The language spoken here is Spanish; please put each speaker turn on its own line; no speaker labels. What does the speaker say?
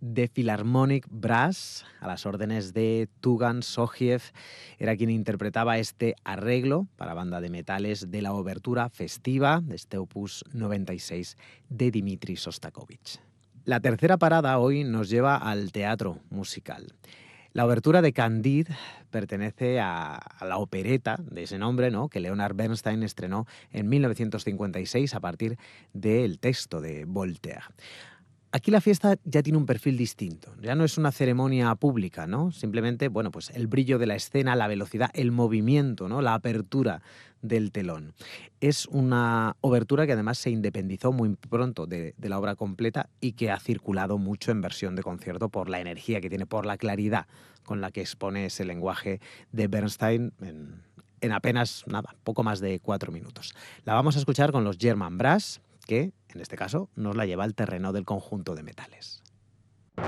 The Philharmonic Brass, a las órdenes de Tugan Sogiev, era quien interpretaba este arreglo para banda de metales de la obertura festiva de este opus 96 de Dmitri Sostakovich. La tercera parada hoy nos lleva al teatro musical. La obertura de Candide pertenece a la opereta de ese nombre, ¿no?, que Leonard Bernstein estrenó en 1956 a partir del texto de Voltaire. Aquí la fiesta ya tiene un perfil distinto, ya no es una ceremonia pública, ¿no? Simplemente, bueno, pues el brillo de la escena, la velocidad, el movimiento, ¿no?, la apertura del telón. Es una obertura que además se independizó muy pronto de la obra completa y que ha circulado mucho en versión de concierto por la energía que tiene, por la claridad con la que expone ese lenguaje de Bernstein en apenas, nada, poco más de 4 minutos. La vamos a escuchar con los German Brass, que, en este caso, nos la lleva al terreno del conjunto de metales.